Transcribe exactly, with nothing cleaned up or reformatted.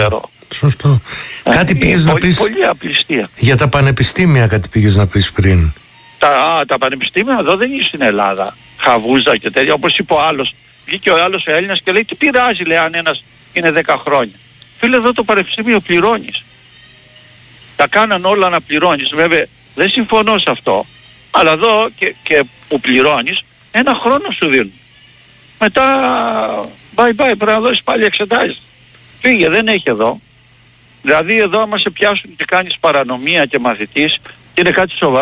ξέρω. Σωστό. Ε, κάτι πήγες να πολύ, πεις πολύ απληστία. για τα πανεπιστήμια, κάτι πήγες να πεις πριν. Τα, α, τα πανεπιστήμια εδώ δεν είναι στην Ελλάδα. Χαβούζα και τέτοια. Όπως είπε ο άλλος. Βγήκε ο άλλος ο Έλληνας και λέει τι πειράζει, λέει, αν ένας είναι δέκα χρόνια. Φίλε, εδώ το πανεπιστήμιο πληρώνεις. Τα κάναν όλα να πληρώνεις. Βέβαια δεν συμφωνώ σε αυτό. Αλλά εδώ και, και που πληρώνεις ένα χρόνο σου δίνουν. Μετά bye bye, πρέπει να δώσεις πάλι εξετάσεις. Φύγε, δεν έχει εδώ. Δηλαδή εδώ άμα σε πιάσουν και κάνεις παρανομία και μαθητής και είναι κάτι σοβαρό.